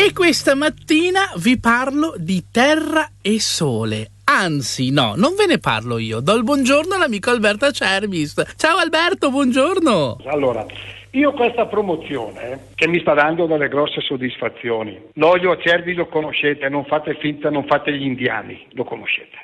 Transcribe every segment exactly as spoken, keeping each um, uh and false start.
E questa mattina vi parlo di terra e sole. Anzi, no, non ve ne parlo io. Do il buongiorno all'amico Alberto Cerbis. Ciao Alberto, buongiorno. Allora, io questa promozione che mi sta dando delle grosse soddisfazioni. L'olio Acerbi lo conoscete, non fate finta, non fate gli indiani, lo conoscete.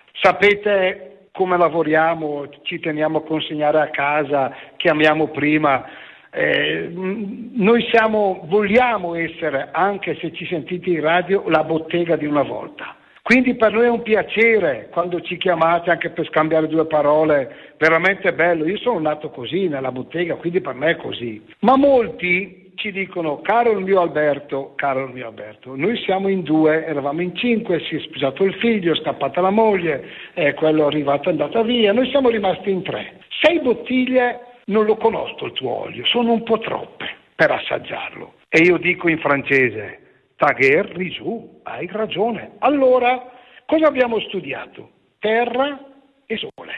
Sapete come lavoriamo, ci teniamo a consegnare a casa, chiamiamo prima. Eh, noi siamo, vogliamo essere, anche se ci sentite in radio, la bottega di una volta. Quindi per noi è un piacere quando ci chiamate anche per scambiare due parole, veramente bello. Io sono nato così nella bottega, quindi per me è così. Ma molti ci dicono: caro il mio Alberto, caro il mio Alberto, noi siamo in due, eravamo in cinque, si è sposato il figlio, è scappata la moglie, eh, quello è arrivato è andata via, noi siamo rimasti in tre. Sei bottiglie. Non lo conosco il tuo olio, sono un po' troppe per assaggiarlo. E io dico in francese, Tagher Risou, hai ragione. Allora, cosa abbiamo studiato? Terra e sole.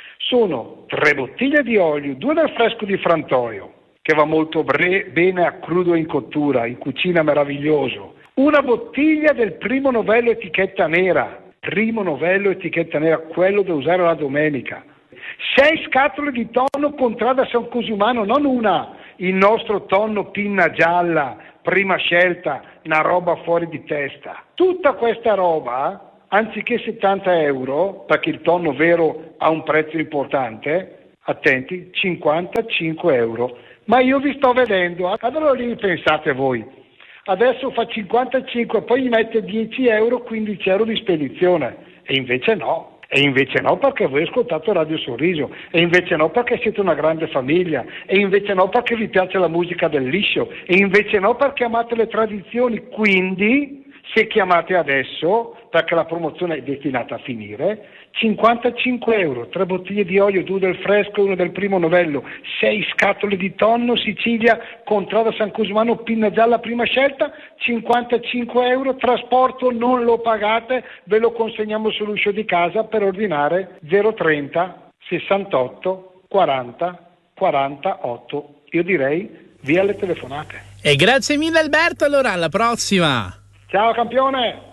Sono tre bottiglie di olio, due del fresco di Frantoio, che va molto bre- bene a crudo in cottura, in cucina meraviglioso. Una bottiglia del primo novello etichetta nera, primo novello etichetta nera, quello da usare la domenica. Sei scatole di tonno Contrada San Cosumano, non una, il nostro tonno pinna gialla, prima scelta, una roba fuori di testa. Tutta questa roba, anziché settanta euro, perché il tonno vero ha un prezzo importante, attenti, cinquantacinque euro. Ma io vi sto vedendo, allora lì pensate voi, adesso fa cinquantacinque, poi gli mette dieci euro, quindici euro di spedizione, e invece no. E invece no perché voi ascoltate Radio Sorriso, e invece no perché siete una grande famiglia, e invece no perché vi piace la musica del liscio, e invece no perché amate le tradizioni. Quindi, se chiamate adesso, perché la promozione è destinata a finire, cinquantacinque euro, tre bottiglie di olio, due del fresco, uno del primo novello, sei scatole di tonno Sicilia, Contrada San Cosumano, pinna gialla, prima scelta, cinquantacinque euro, trasporto non lo pagate, ve lo consegniamo sull'uscio di casa per ordinare zero trenta sessantotto quaranta quarantotto. Io direi via le telefonate. E grazie mille Alberto, allora alla prossima. Ciao campione!